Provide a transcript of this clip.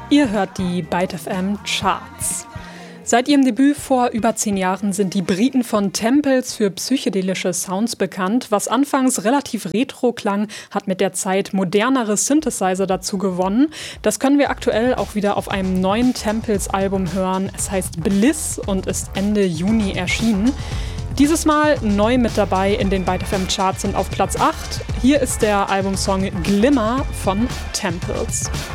Ihr hört die Byte FM Charts. Seit ihrem Debüt vor über 10 Jahren sind die Briten von Temples für psychedelische Sounds bekannt. Was anfangs relativ retro klang, hat mit der Zeit modernere Synthesizer dazu gewonnen. Das können wir aktuell auch wieder auf einem neuen Temples-Album hören. Es heißt Bliss und ist Ende Juni erschienen. Dieses Mal neu mit dabei in den Byte FM Charts und auf Platz 8. Hier ist der Albumsong Glimmer von Temples.